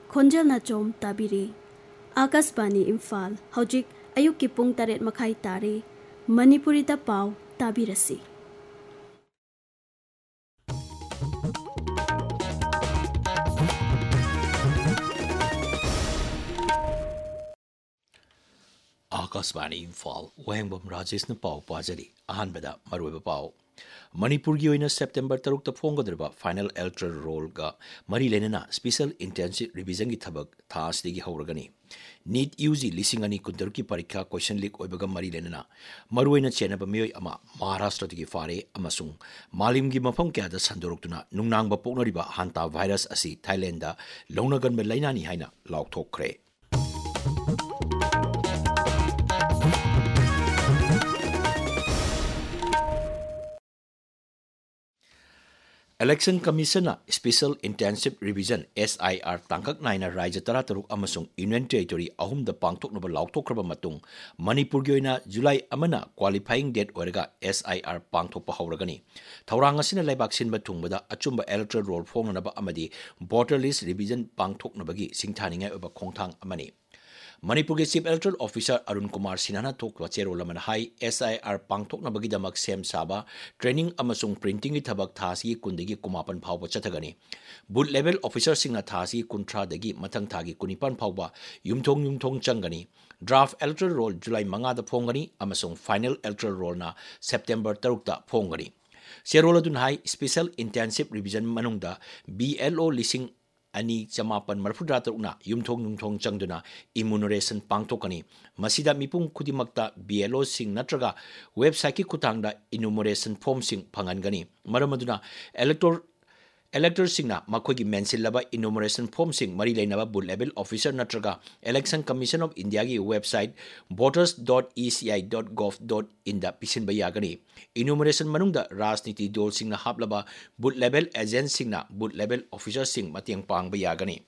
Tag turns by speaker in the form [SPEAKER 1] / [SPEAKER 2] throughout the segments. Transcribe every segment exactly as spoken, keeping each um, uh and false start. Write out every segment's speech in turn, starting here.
[SPEAKER 1] ꯈꯣꯟꯖꯦꯜꯅ ꯆꯣꯝ ꯇꯥꯕꯤꯔꯤ आकाशवाणी इम्फाल हौजिक अयुक की पुंग तरेत मखाई तारे मणिपुरीदा पाव ताबिरसी
[SPEAKER 2] आकाशवाणी इम्फाल वहेंबम राजेश पाव पाजरी अहानबदा मरुब पाव मणिपुर की सेप्टेम्बर तरुक फोंगद्रबा फाइनल इलेक्टोरल रोल का मरी लेना स्पेशल इंटेंसिव रिविजन की थबक थासदी हौरगनी नीट यूजी लिसिंग अनी कुंदर की परीक्षा क्वेश्चन लीक ओइबगा मरी लेना मरुइना चेनब मियोय अमा महाराष्ट्र की फारे अमसुंग मालिम की मफम क्या संदोरक्तुना नुंगनांग पोकनरिबा हांता वायरस असी Thailand लौनगन लैनानी हाइना लाउथोखरे election commission special intensive revision S I R तांकक Naina राज्य तरा तरुक अमसुंग यूनियन टेरिटोरी अहुमद पांगथोकनब लाउथोखरब मतुंग मणिपुर की ओइना जुलाई अमना qualifying date ओइरगा S I R पांगथोकप हौरगनी थौरांग असिना लैबाक सिनबा थुंगबदा अचुंबा electoral roll फोंगनब अमदी voter list revision पांगथोकनबगी सिंगथानिंगाय ओइबा खोंगथांग अमनी Manipur के chief electoral officer Arun Kumar Sinha थोक चेरोल high S I R पांगथोकनबगीदमक same साबा ट्रेनिंग अमसुंग प्रिंटिंग की थबक थासी कुंदगी कुमापन फाव चथगनी booth level officer सिंगना थासी कुंथ्रादगी मथंग थागी कुनिपान फाव युमथोंग युमथोंग चंगनी ड्राफ्ट इलेक्टोरल रोल जुलाई मंगाद फोंगनी अमसुंग final electoral रोलना September तरुकता फोंगनी चेरोल अदुन high special intensive revision मनुंगदा B L O लिसिंग अनि चमापन मरफुद्रा तरुना युमथोंग युमथोंग चंगदुना इम्यूनरेशन पांगथोकनी मसीदा मिपुंग खुदिमक्ता BLO सिंग नत्रगा website की खुतांगदा enumeration form सिंग फंगनगनी मरमदुना elector इलेक्टर सिंगना मखोगी मेंसिलबा enumeration form सिंग मरी लेनबा booth level officer नत्रगा election commission of India की website voters dot E C I dot gov dot in दा पिसिनबा यागनी enumeration मनुंगदा राजनीति दल सिंगना हापलबा booth level agent सिंगना booth level officer सिंग मतेंग पांगबा यागनी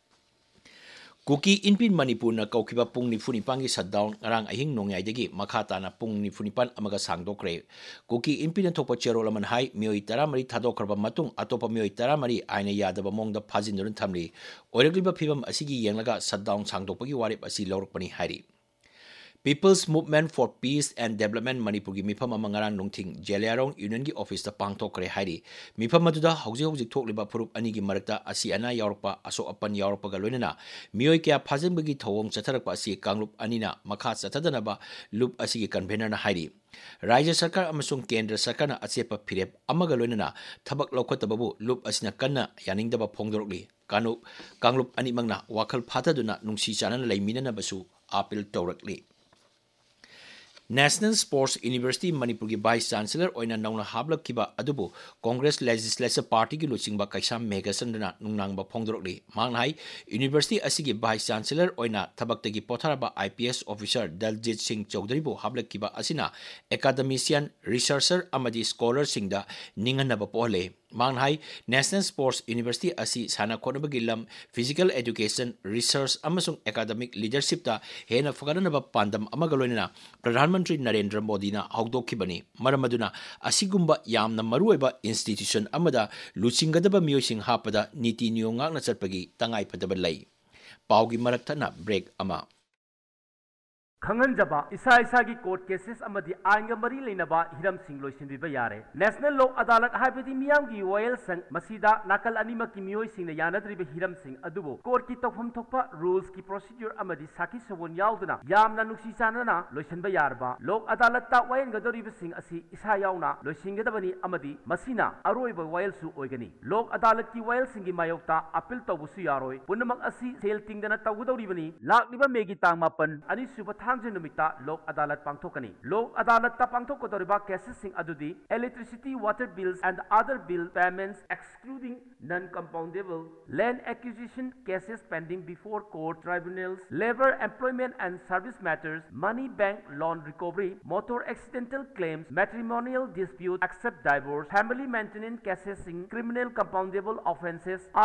[SPEAKER 2] cookie इनपिन Manipur न कौखिबा पुंग निफुनिपान की shutdown ngarang ahing nongyai makha tana pung nifunipan amaga sangdokre cookie इनपिन थोप चेरोल मन high मियोई तरामरी थादोखरबा मतुंग अतोप मियोई तरामरी आइना यादबा मोंगदा फाजिनदुन थमली ओइरग्लिबा फिबम असिगी येंगलगा shutdown सांगदोकपगी वारिप असि लौरकपनी हाइरी People's Movement for Peace and Development Manipur की मिफम मंगरांग नुंथिंग जेलियारोंग यूनियन की ऑफिस पांगथोकरे हाइरी मिफम मदुदा हौजिक हौजिक थोकलिबा फुरुप अनि की मरकता असि अना यावरपा असो अपन यावरपगा लोइनना मियोय क्या फाजंबगी थौवंग चथरकपा असि कांगलुप अनिना मखा चथदनबा लुप असि की कन्वेनरना हाइरी राज्य सरकार अमसुंग केंद्र सरकारना अचेप फिरेप अमगा लोइनना थबक लौखतबबु लुप असिना कन्ना यानिंगदबा फोंगदोरकली Kanu कांगलुप अनिमंगना वाखल फाथदुना नुंसी Chanan लैमिननबसु appeal तौरकली national sports university Manipur की वाइस चांसलर ओइना नौना हाबलकिबा अदुबु कांग्रेस लेजिस्लेचर पार्टी की लुचिंगबा कैसाम मेघचंद्रना नुंगनांगबा फोंगदोरकली मांगनाई university असिगी vice chancellor ओइना थबक्तगी पोथारबा IPS officer Daljit Singh चौधरीबु हाबलकिबा असिना academician researcher अमदी scholar सिंगदा निंगनबा पोहले मांगनाई national sports university असी साना खोनबगी lump physical education research अमसुंग academic leadership ता हेना फगननबा पांदम अमगा लोइना प्रधानमंत्री नरेंद्र मोदी ना हौदोखिबनी मरमदुना असिगुंबा यामना मरुएबा इंस्टीट्यूशन अमदा लुचिंगदबा मियोसिंग हापदा नीति नियम गांगना चटपगी तंगाई फदबा लै पाउगी मरकथना ब्रेक अमा
[SPEAKER 3] खंगनजबा इसा इसा की कोर्ट केसेस अमदी आइनगा मरी लेनबा हिरम सिंह लोइसिनबिबा यारे नेशनल लॉ अदालत हाइबदी मियाम की वॉयल संग मसीदा नाकल अनिमक की मियोय सिंह ने यानद्रिबा हिरम सिंह अदुबो कोर्ट की तौफम थोकपा रूल्स की प्रोसीड्यूर अमदी साकी सबोन यावदना यामना नुक्सी चानना लोइसिनबा यारबा लोक अदालत ता वॉयल गदोरिबा सिंह असि इसा यावना लोइसिंगदबनी अमदी मसीना अरोइबा वॉयल सु ओइगनी लोक अदालत की वॉयल सिंह की मायोक्ता अपील तौबुसु यारोय पुनमक असि सेल तिंगदना तौगदौरिबनी लाकलिबा मेगी तांग मापन अनि सुबथा नुमिता लोक अदालत पांथोकनी लोक अदालत ता पांथोकदोरिबा cases Singh अदुदी electricity water bills and other bill payments excluding non compoundable land acquisition cases pending before court tribunals labour employment and service matters money bank loan recovery motor accidental claims matrimonial dispute accept divorce family maintenance cases Singh criminal compoundable offences